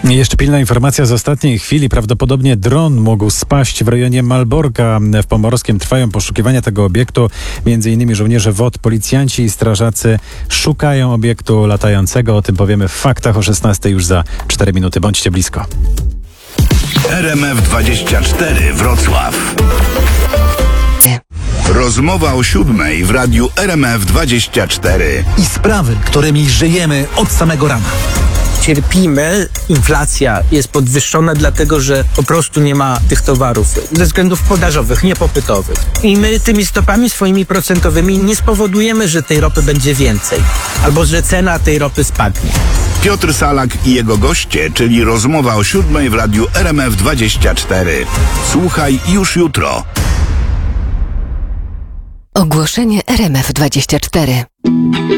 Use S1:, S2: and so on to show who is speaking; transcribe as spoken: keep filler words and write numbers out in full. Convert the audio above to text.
S1: Jeszcze pilna informacja z ostatniej chwili. Prawdopodobnie dron mógł spaść w rejonie Malborka w Pomorskiem. Trwają poszukiwania tego obiektu. Między innymi żołnierze W O T, policjanci i strażacy szukają obiektu latającego. O tym powiemy w faktach o szesnastej już za cztery minuty. Bądźcie blisko.
S2: R M F dwadzieścia cztery Wrocław. Rozmowa o siódmej w radiu R M F dwadzieścia cztery.
S3: I sprawy, którymi żyjemy od samego rana.
S4: Cierpimy, inflacja jest podwyższona dlatego, że po prostu nie ma tych towarów ze względów podażowych, niepopytowych. I my tymi stopami swoimi procentowymi nie spowodujemy, że tej ropy będzie więcej, albo że cena tej ropy spadnie.
S2: Piotr Salak i jego goście, czyli rozmowa o siódmej w radiu R M F dwadzieścia cztery. Słuchaj już jutro.
S5: Ogłoszenie R M F dwadzieścia cztery.